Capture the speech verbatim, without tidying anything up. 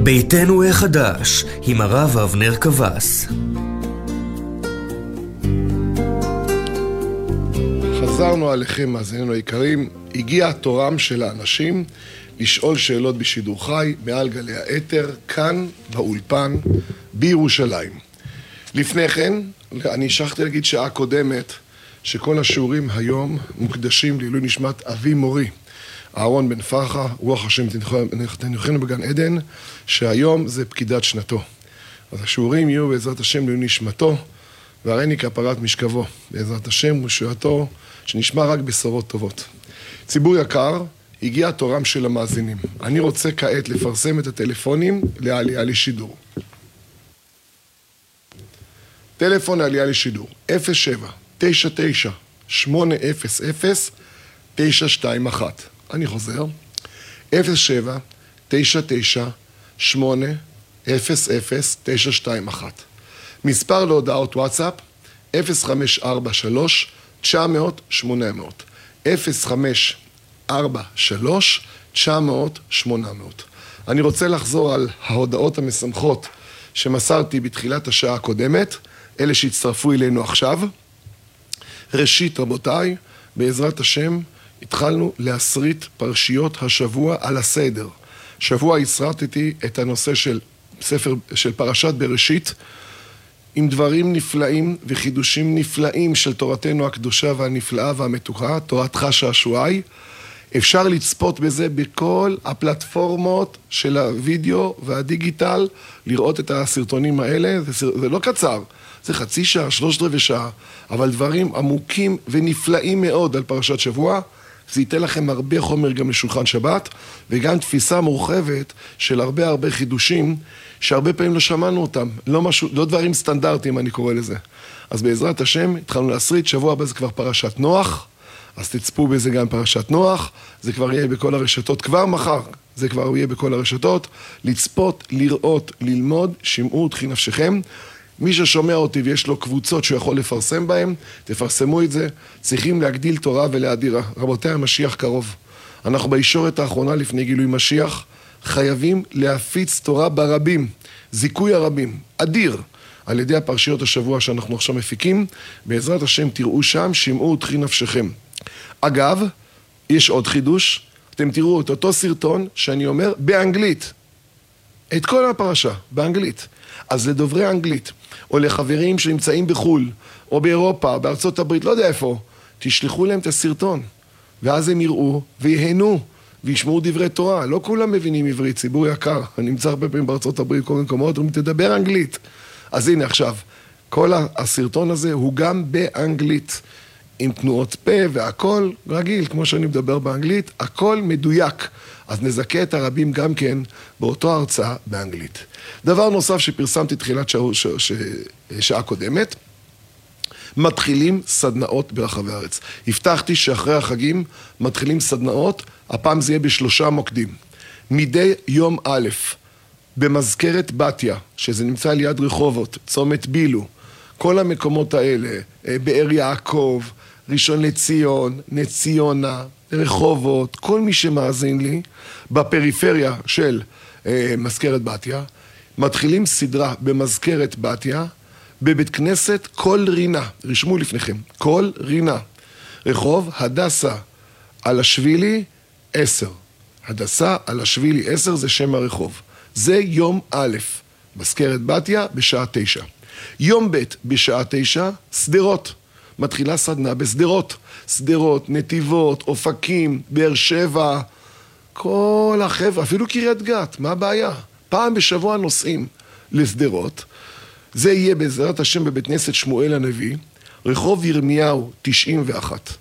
ביתנו החדש, עם הרב אבנר קבס. חזרנו עליכם, מאזינינו היקרים. הגיע תורם של האנשים לשאול שאלות בשידור חי, מעל גלי האתר, כאן באולפן, בירושלים. לפני כן, אני שכחתי להגיד שעה קודמת, שכל השיעורים היום מוקדשים לעילוי נשמת אבי מורי, אהרון בן פרחה, רוח השם תניחנו בגן עדן, שהיום זה פקידת שנתו. אז השיעורים יהיו בעזרת השם לעילוי נשמתו, והריני כפרת משכבו, בעזרת השם ושועתו, שנשמע רק בשורות טובות. ציבור יקר, הגיע תורם של המאזינים. אני רוצה כעת לפרסם את הטלפונים לעלייה לשידור. טלפון לעלייה לשידור, אפס שבע תשע תשע שמונה אפס אפס תשע שתיים אחת. אני חוזר, אפס שבע תשע תשע שמונה אפס אפס תשע שתיים אחת. מספר להודעות וואטסאפ, אפס חמש ארבע שלוש תשע מאות שמונה מאות. אפס חמש ארבע שלוש תשע מאות שמונה מאות. אני רוצה לחזור על ההודעות המשמחות שמסרתי בתחילת השעה הקודמת, אלה שהצטרפו אלינו עכשיו. ראשית, רבותיי, בעזרת השם, התחלנו להסריט פרשיות השבוע על הסדר. שבוע הסרטתי את הנושא של ספר, של פרשת בראשית, עם דברים נפלאים וחידושים נפלאים של תורתנו הקדושה והנפלאה והמתוקה, תורתך שעשועי. אפשר לצפות בזה בכל הפלטפורמות של הוידאו והדיגיטל, לראות את הסרטונים האלה. זה, זה לא קצר, זה חצי שעה, שלושת רבעי שעה, אבל דברים עמוקים ונפלאים מאוד על פרשת שבוע. זה ייתן לכם הרבה חומר גם לשולחן שבת, וגם תפיסה מורחבת של הרבה הרבה חידושים, שהרבה פעמים לא שמענו אותם, לא, משהו, לא דברים סטנדרטיים אני קורא לזה. אז בעזרת השם התחלנו להסריט, שבוע הבא זה כבר פרשת נוח, אז תצפו בזה גם פרשת נוח, זה כבר יהיה בכל הרשתות, כבר מחר זה כבר יהיה בכל הרשתות, לצפות, לראות, ללמוד, שמעו תחי נפשכם. מי ששומע אותי ויש לו קבוצות שהוא יכול לפרסם בהם, תפרסמו את זה. צריכים להגדיל תורה ולהדירה. רבותיי, המשיח קרוב. אנחנו בישורת האחרונה לפני גילוי משיח, חייבים להפיץ תורה ברבים, זיכוי הרבים, אדיר, על ידי הפרשיות השבוע שאנחנו עכשיו מפיקים. בעזרת השם תראו שם, שמעו תחי נפשכם. אגב, יש עוד חידוש, אתם תראו את אותו סרטון שאני אומר באנגלית. את כל הפרשה, באנגלית. אז לדוברי אנגלית, או לחברים שנמצאים בחול, או באירופה, בארצות הברית, לא יודע איפה, תשלחו להם את הסרטון, ואז הם יראו ויהנו, וישמעו דברי תורה. לא כולם מבינים עברית, ציבור יקר. אני נמצא הרבה פעמים בארצות הברית, כל מקומות, הוא תדבר אנגלית. אז הנה עכשיו, כל הסרטון הזה הוא גם באנגלית, עם תנועות פה והכל רגיל, כמו שאני מדבר באנגלית, הכל מדויק. אז נזכה את הרבים גם כן באותו הרצאה באנגלית. דבר נוסף שפרסמתי תחילת שעה, שעה, שעה קודמת, מתחילים סדנאות ברחבי הארץ. הבטחתי שאחרי החגים מתחילים סדנאות, הפעם זה יהיה בשלושה מוקדים. מדי יום א', במזכרת בתיה, שזה נמצא ליד רחובות, צומת בילו, כל המקומות האלה, באר יעקב, ראשון לציון, נציונה, רחובות, כל מי שמאזין לי, בפריפריה של אה, מזכרת בתיה, מתחילים סדרה במזכרת בתיה, בבית כנסת כל רינה, רשמו לפניכם, כל רינה, רחוב הדסה על השבילי עשר, הדסה על השבילי עשר זה שם הרחוב, זה יום א', מזכרת בתיה בשעה תשע. יום ב' בשעה תשע, סדרות, מתחילה סדנה בסדרות, סדרות, נתיבות, אופקים, באר שבע, כל החבר'ה, אפילו קריית גת, מה הבעיה? פעם בשבוע נוסעים לסדרות, זה יהיה בעזרת השם בבית כנסת שמואל הנביא, רחוב ירמיהו תשעים ואחת.